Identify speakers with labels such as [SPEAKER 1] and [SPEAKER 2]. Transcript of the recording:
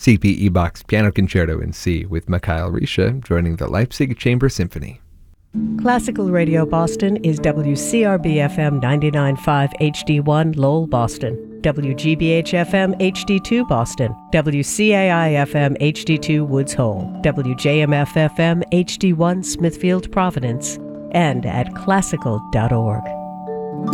[SPEAKER 1] CPE Bach's Piano Concerto in C with Mikhail Risha joining the Leipzig Chamber Symphony.
[SPEAKER 2] Classical Radio Boston is WCRB-FM 99.5 HD1 Lowell, Boston, WGBH-FM HD2 Boston, WCAI-FM HD2 Woods Hole, WJMF-FM HD1 Smithfield, Providence, and at classical.org.